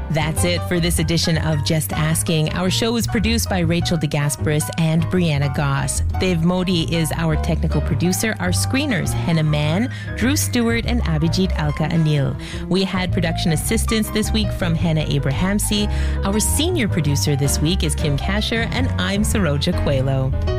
That's it for this edition of Just Asking. Our show was produced by Rachel DeGasperis and Brianna Goss. Dave Modi is our technical producer. Our screeners, Henna Mann, Drew Stewart, and Abhijit Alka Anil. We had production assistance this week from Henna Abrahamsi. Our senior producer this week is Kim Kasher, and I'm Saroja Coelho.